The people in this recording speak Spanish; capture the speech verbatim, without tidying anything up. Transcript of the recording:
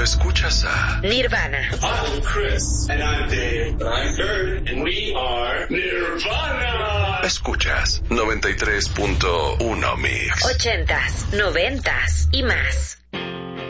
escuchas a Nirvana. I'm Chris. And I'm Dave. And I'm Kurt. And we are Nirvana. Escuchas noventa y tres punto uno Mix. Ochentas, noventas y más.